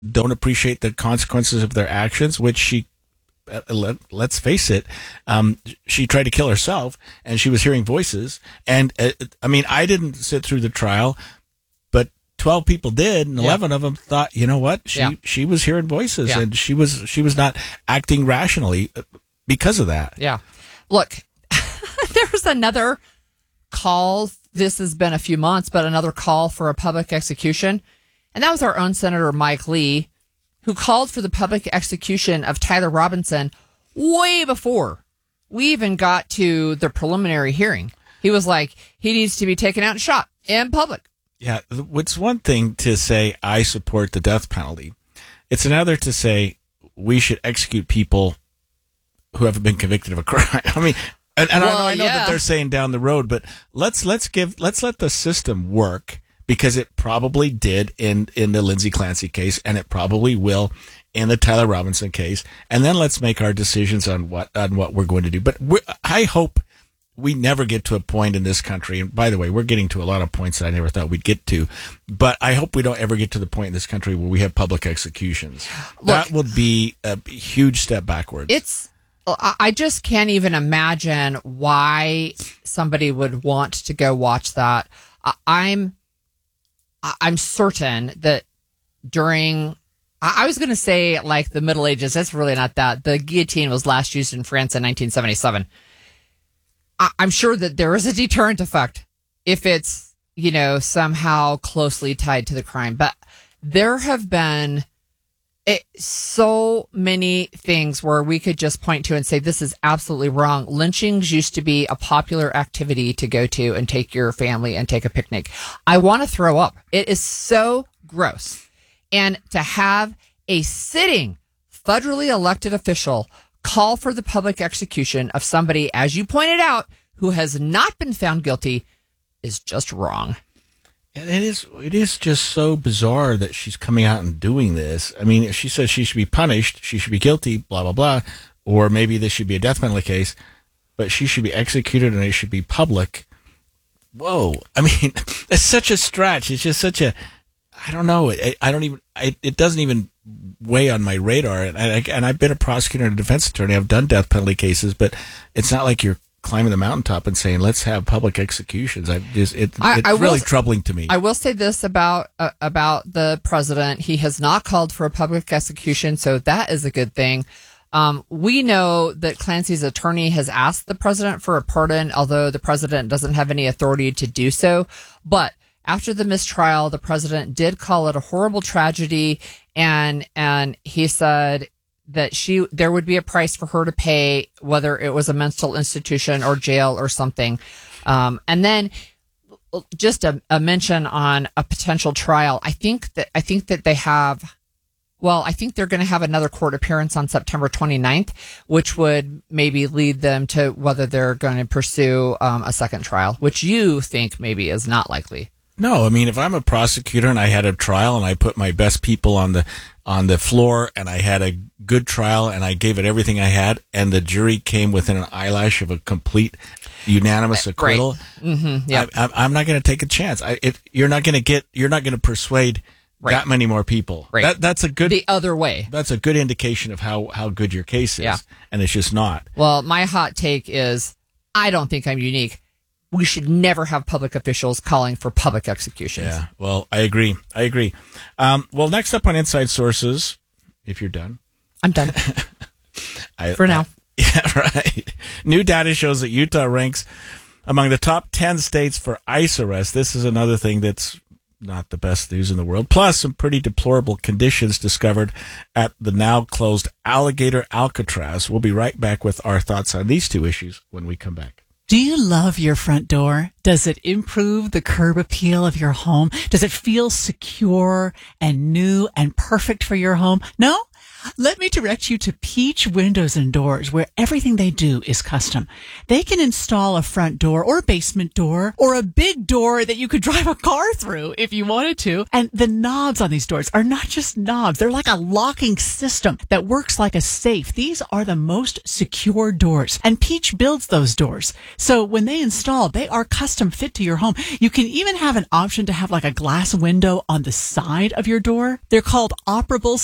don't appreciate the consequences of their actions, which she, let's face it, she tried to kill herself, and she was hearing voices. And I mean, I didn't sit through the trial, but 12 people did, and 11 of them thought, you know what, she was hearing voices, and she was not acting rationally because of that. Yeah. Look, there was another call. This has been a few months, but another call for a public execution. And that was our own Senator Mike Lee, who called for the public execution of Tyler Robinson way before we even got to the preliminary hearing. He was like, he needs to be taken out and shot in public. Yeah, it's one thing to say, I support the death penalty. It's another to say, we should execute people who haven't been convicted of a crime. I mean, and I know that they're saying down the road, but let's let the system work, because it probably did in the Lindsay Clancy case, and it probably will in the Tyler Robinson case. And then let's make our decisions on what we're going to do. But I hope we never get to a point in this country. And by the way, we're getting to a lot of points that I never thought we'd get to. But I hope we don't ever get to the point in this country where we have public executions. Look, that would be a huge step backwards. I just can't even imagine why somebody would want to go watch that. I'm certain that during, I was going to say like the Middle Ages. That's really not that. The guillotine was last used in France in 1977. I'm sure that there is a deterrent effect if it's, somehow closely tied to the crime. But there have been so many things where we could just point to and say, this is absolutely wrong. Lynchings used to be a popular activity to go to and take your family and take a picnic. I want to throw up. It is so gross. And to have a sitting federally elected official call for the public execution of somebody, as you pointed out, who has not been found guilty is just wrong. And it is just so bizarre that she's coming out and doing this. I mean, she says she should be punished, she should be guilty, blah, blah, blah, or maybe this should be a death penalty case, but she should be executed and it should be public. Whoa. I mean, it's such a stretch. It's just such a, I don't know. It doesn't even weigh on my radar. And I've been a prosecutor and a defense attorney. I've done death penalty cases, but it's not like you're climbing the mountaintop and saying, let's have public executions. It's really troubling to me. I will say this about the president. He has not called for a public execution, so that is a good thing. We know that Clancy's attorney has asked the president for a pardon, although the president doesn't have any authority to do so. But after the mistrial, the president did call it a horrible tragedy, and he said that there would be a price for her to pay, whether it was a mental institution or jail or something. And then just a mention on a potential trial. I think that they have. Well, I think they're going to have another court appearance on September 29th, which would maybe lead them to whether they're going to pursue a second trial, which you think maybe is not likely. No, I mean, if I'm a prosecutor and I had a trial and I put my best people on the floor and I had a good trial and I gave it everything I had and the jury came within an eyelash of a complete unanimous acquittal, yep. I'm not going to take a chance. You're not going to persuade that many more people. Right. That's a good, the other way. That's a good indication of how good your case is. Yeah. And it's just not. Well, my hot take is I don't think I'm unique. We should never have public officials calling for public executions. Yeah, well, I agree. Well, next up on Inside Sources, if you're done. I'm done. For now. Yeah, right. New data shows that Utah ranks among the top 10 states for ICE arrests. This is another thing that's not the best news in the world. Plus, some pretty deplorable conditions discovered at the now closed Alligator Alcatraz. We'll be right back with our thoughts on these two issues when we come back. Do you love your front door? Does it improve the curb appeal of your home? Does it feel secure and new and perfect for your home? No? Let me direct you to Peach Windows and Doors, where everything they do is custom. They can install a front door or a basement door or a big door that you could drive a car through if you wanted to. And the knobs on these doors are not just knobs. They're like a locking system that works like a safe. These are the most secure doors, and Peach builds those doors. So when they install, they are custom fit to your home. You can even have an option to have like a glass window on the side of your door. They're called operable